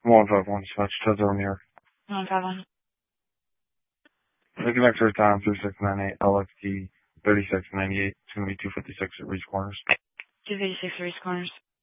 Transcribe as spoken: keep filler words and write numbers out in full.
one five one, dispatch, Ted Zone here. one five one. The connector time three six nine eight, L X T thirty-six ninety-eight. It's going to be two fifty-six at Reach Corners. two fifty-six Reese Corners.